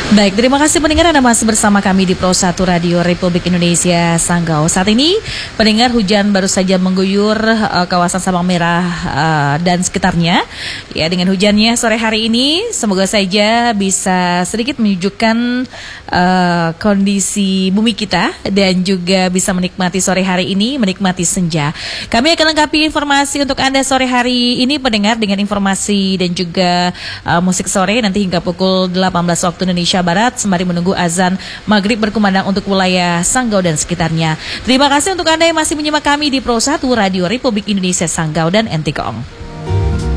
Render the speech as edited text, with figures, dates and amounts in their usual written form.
Baik, terima kasih pendengar Anda masih bersama kami di Pro 1 Radio Republik Indonesia Sanggau. Saat ini pendengar hujan baru saja mengguyur kawasan Sabang Merah dan sekitarnya. Ya, dengan hujannya sore hari ini semoga saja bisa sedikit menunjukkan kondisi bumi kita dan juga bisa menikmati sore hari ini, menikmati senja. Kami akan lengkapi informasi untuk Anda sore hari ini pendengar dengan informasi dan juga musik sore nanti hingga pukul 18 waktu Indonesia Barat sembari menunggu azan maghrib berkumandang untuk wilayah Sanggau dan sekitarnya. Terima kasih untuk Anda yang masih menyimak kami di Pro 1 Radio Republik Indonesia Sanggau dan NTKOM.